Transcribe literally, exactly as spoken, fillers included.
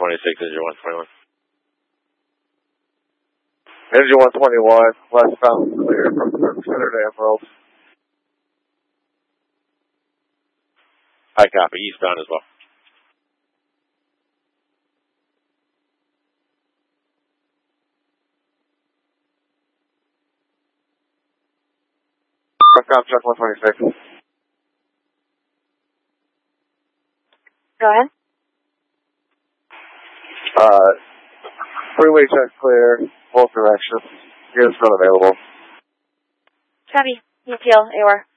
twenty-six, engine one twenty-one. Engine one twenty-one, westbound clear from Considered Emerald. I copy, eastbound as well. Rough check one twenty-six. Go ahead. Uh, freeway check clear, both directions. Units not available. Copy. E T L, A O R.